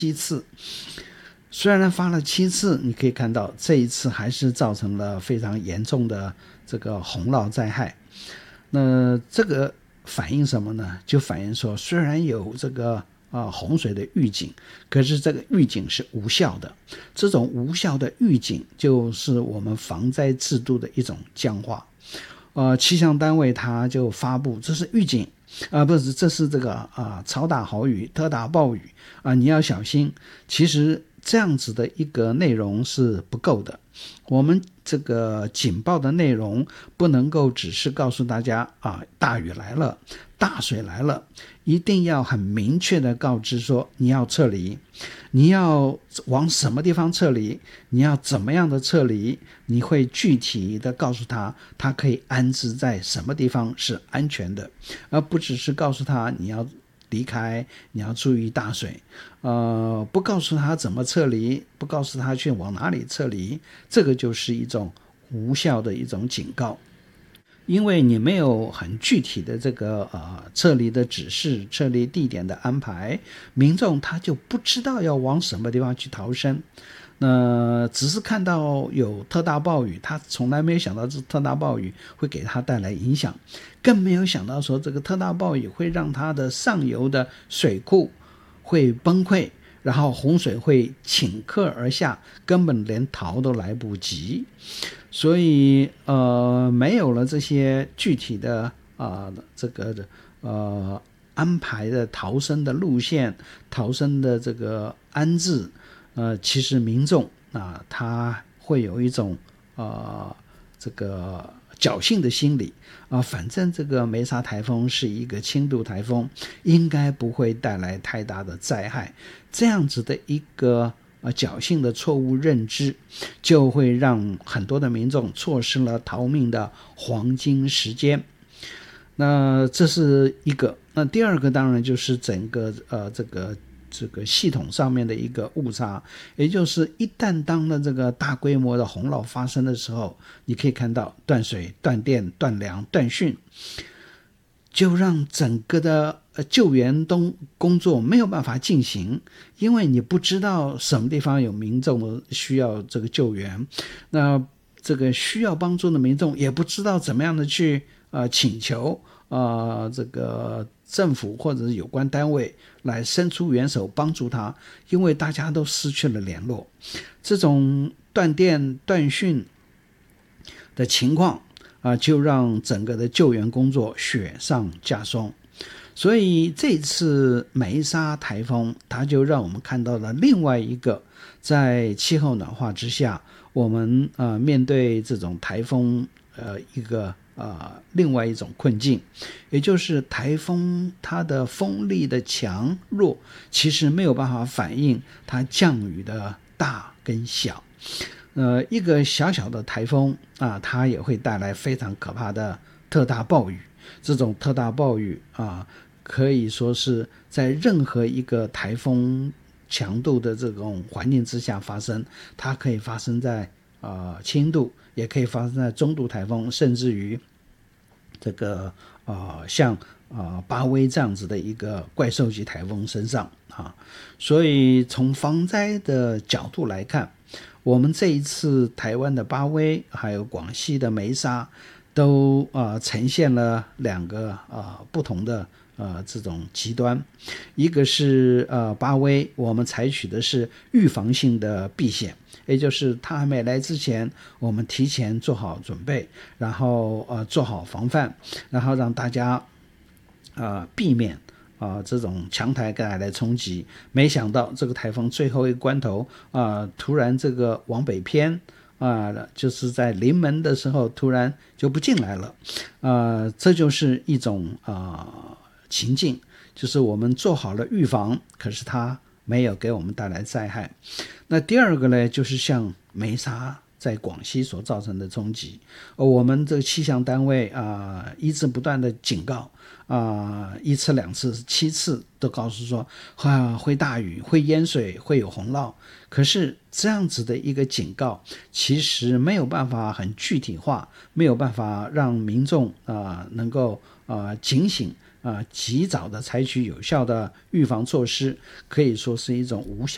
7次。虽然发了7次，你可以看到这一次还是造成了非常严重的这个洪涝灾害。那这个反映什么呢？就反映说，虽然有这个洪水的预警，可是这个预警是无效的。这种无效的预警就是我们防灾制度的一种僵化。气象单位它就发布，这是预警不是，这是这个超大豪雨、特大暴雨你要小心。其实这样子的一个内容是不够的。我们这个警报的内容不能够只是告诉大家大雨来了，大水来了，一定要很明确的告知说你要撤离，你要往什么地方撤离，你要怎么样的撤离，你会具体的告诉他可以安置在什么地方是安全的，而不只是告诉他你要离开，你要注意大水，不告诉他怎么撤离，不告诉他去往哪里撤离，这个就是一种无效的一种警告。因为你没有很具体的这个撤离的指示、撤离地点的安排，民众他就不知道要往什么地方去逃生。那只是看到有特大暴雨，他从来没有想到这特大暴雨会给他带来影响，更没有想到说这个特大暴雨会让他的上游的水库会崩溃，然后洪水会顷刻而下，根本连逃都来不及。所以没有了这些具体的这个安排的逃生的路线、逃生的这个安置，其实民众他会有一种这个侥幸的心理反正这个梅沙台风是一个轻度台风，应该不会带来太大的灾害。这样子的一个侥幸的错误认知，就会让很多的民众错失了逃命的黄金时间。那这是一个。那第二个当然就是整个这个系统上面的一个误差，也就是一旦当了这个大规模的洪涝发生的时候，你可以看到断水、断电、断粮、断讯，就让整个的救援工作没有办法进行，因为你不知道什么地方有民众需要这个救援，那这个需要帮助的民众也不知道怎么样的去请求这个政府或者是有关单位来伸出援手帮助他，因为大家都失去了联络。这种断电断讯的情况就让整个的救援工作雪上加霜。所以这次梅沙台风它就让我们看到了另外一个在气候暖化之下，我们面对这种台风一个另外一种困境，也就是台风它的风力的强弱其实没有办法反映它降雨的大跟小。一个小小的台风它也会带来非常可怕的特大暴雨。这种特大暴雨可以说是在任何一个台风强度的这种环境之下发生，它可以发生在轻度，也可以发生在中度台风，甚至于这个像巴威这样子的一个怪兽级台风身上所以从防灾的角度来看，我们这一次台湾的巴威还有广西的梅沙都呈现了两个不同的这种极端。一个是巴威，我们采取的是预防性的避险，也就是它还没来之前，我们提前做好准备，然后做好防范，然后让大家避免这种强台带来冲击。没想到这个台风最后一个关头突然这个往北偏就是在临门的时候突然就不进来了这就是一种情境，就是我们做好了预防，可是它没有给我们带来灾害。那第二个呢，就是像梅沙在广西所造成的冲击，我们这个气象单位一直不断的警告一次两次7次都告诉说会大雨，会淹水，会有洪涝。可是这样子的一个警告其实没有办法很具体化，没有办法让民众能够警醒及早的采取有效的预防措施，可以说是一种无效